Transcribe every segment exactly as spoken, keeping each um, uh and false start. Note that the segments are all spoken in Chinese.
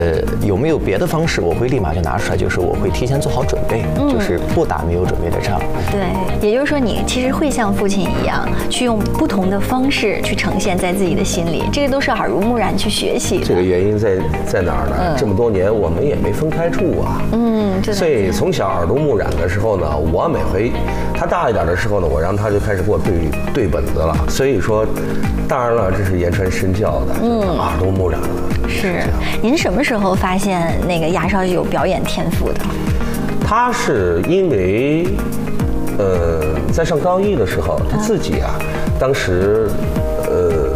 呃，有没有别的方式？我会立马就拿出来，就是我会提前做好准备，嗯、就是不打没有准备的仗。 对，也就是说，你其实会像父亲一样，去用不同的方式去呈现在自己的心里，这个都是耳濡目染去学习。 这个原因在在哪儿呢？嗯、这么多年我们也没分开住啊。嗯，所以从小耳濡目染的时候呢，我每回他大一点的时候呢，我让他就开始给我对对本子了。所以说，当然了，这是言传身教的，嗯，耳濡目染了。 是，您什么时候发现那个牙少有表演天赋的？ 他是因为，呃，在上高一的时候，他自己啊，当时，呃，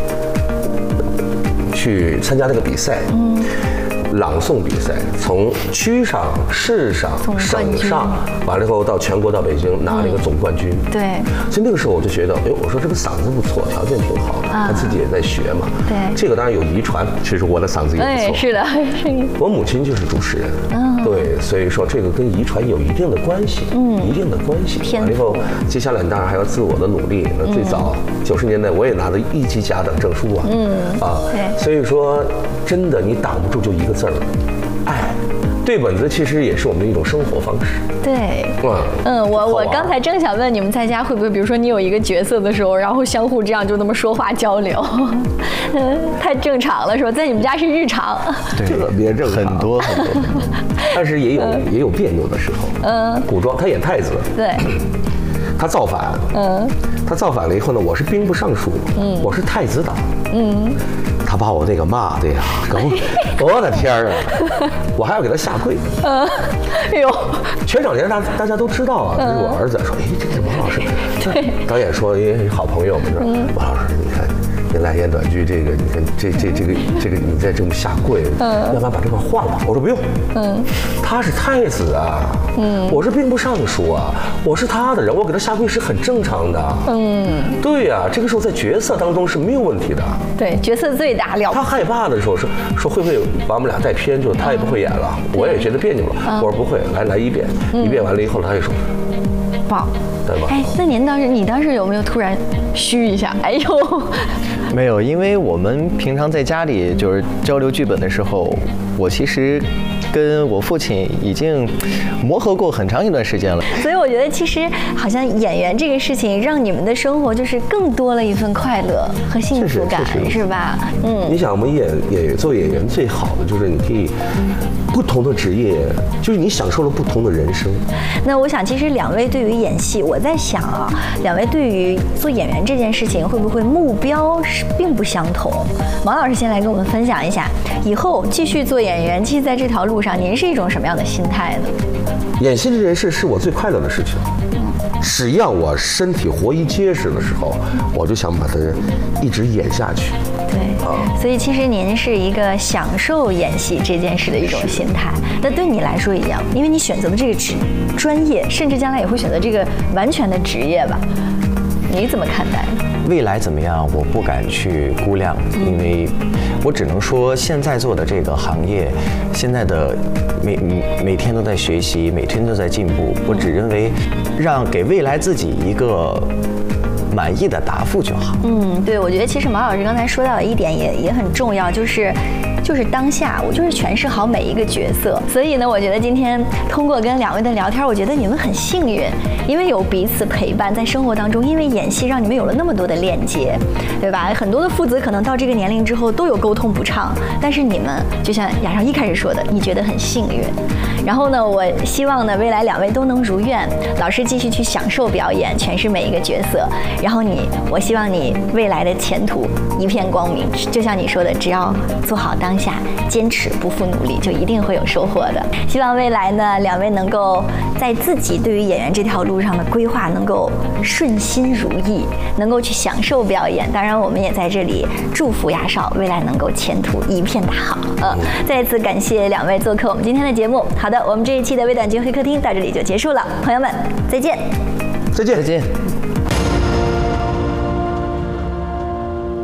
去参加那个比赛，嗯，朗诵比赛，从区上、市上、省上，完了以后到全国到北京拿了一个总冠军。 嗯、对， 所以那个时候我就觉得，哎，我说这个嗓子不错，条件挺好的，啊、他自己也在学嘛。 对， 这个当然有遗传，其实我的嗓子也不错。 是的，是。 我母亲就是主持人，嗯，对，所以说这个跟遗传有一定的关系，嗯，一定的关系。完了以后，接下来当然还要自我的努力。那最早九十年代我也拿了一级甲等证书啊，嗯啊，对，所以说真的你挡不住就一个字儿，爱。对本子其实也是我们的一种生活方式。 对，嗯嗯，我我刚才正想问你们在家会不会，比如说你有一个角色的时候，然后相互这样就那么说话交流，嗯，太正常了是吧？在你们家是日常， 特别正常， 很多很多， 但是也有、嗯、也有别扭的时候。嗯，古装他演太子， 对， 他造反，嗯，他造反了以后呢，我是兵部尚书，嗯，我是太子党，嗯。他把我那个骂的呀，我我的天儿啊！我还要给他下跪。嗯，哎呦，全场连大大家都知道啊，这是我儿子。说，哎，这是王老师。对，导演说，因为好朋友嘛，说，王老师，你看，你来演短剧，这个，你看，这这这个这个，你再这么下跪，嗯，要不然把这个换了。我说不用，嗯，他是太子啊，嗯，我是兵部尚书啊，我是他的人，我给他下跪是很正常的。嗯，对呀，这个时候在角色当中是没有问题的。 对，角色最大了。 他害怕的时候说说会不会把我们俩带偏，就他也不会演了，嗯、我也觉得别扭了。嗯、我说不会，来来一遍，嗯、一遍完了以后，他就说棒， 对吧？ 哎，那您当时你当时有没有突然虚一下？哎呦， 没有，因为我们平常在家里就是交流剧本的时候，我其实跟我父亲已经磨合过很长一段时间了。 所以我觉得其实好像演员这个事情，让你们的生活就是更多了一份快乐和幸福感，是, 是, 是吧？ 嗯，你想我们演演员做演员最好的就是你可以不同的职业，就是你享受了不同的人生。 那我想，其实两位对于演戏，我在想啊，两位对于做演员这件事情，会不会目标是并不相同？王老师先来跟我们分享一下，以后继续做演员，其实在这条路上，您是一种什么样的心态呢？ 演戏这件事是我最快乐的事情。只要我身体活一结实的时候，我就想把它一直演下去。 对，啊，所以其实您是一个享受演戏这件事的一种心态。那对你来说一样，因为你选择的这个职专业，甚至将来也会选择这个完全的职业吧？你怎么看待呢？ 未来怎么样，我不敢去估量，因为我只能说现在做的这个行业，现在的每每天都在学习，每天都在进步。我只认为，让给未来自己一个满意的答复就好。 嗯，对，我觉得其实毛老师刚才说到的一点也也很重要，就是就是当下，我就是诠释好每一个角色。所以呢，我觉得今天通过跟两位的聊天，我觉得你们很幸运，因为有彼此陪伴在生活当中，因为演戏让你们有了那么多的链接，对吧？很多的父子可能到这个年龄之后都有沟通不畅，但是你们就像雅尚一开始说的，你觉得很幸运。然后呢，我希望呢，未来两位都能如愿，老师继续去享受表演，诠释每一个角色。然后你，我希望你未来的前途一片光明。就像你说的，只要做好当下，坚持不负努力，就一定会有收获的。希望未来呢，两位能够在自己对于演员这条路上的规划能够顺心如意，能够去享受表演。当然，我们也在这里祝福雅少未来能够前途一片大好。呃，再次感谢两位做客我们今天的节目。好的，我们这一期的微短剧会客厅到这里就结束了，朋友们，再见， 再见， 再见。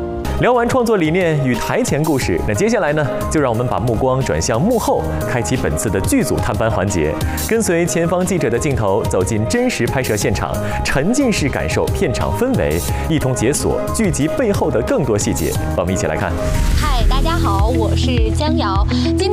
聊完创作理念与台前故事，那接下来呢，就让我们把目光转向幕后，开启本次的剧组探班环节，跟随前方记者的镜头走进真实拍摄现场，沉浸式感受片场氛围，一同解锁剧集背后的更多细节。让我们一起来看。 嗨，大家好，我是江瑶。今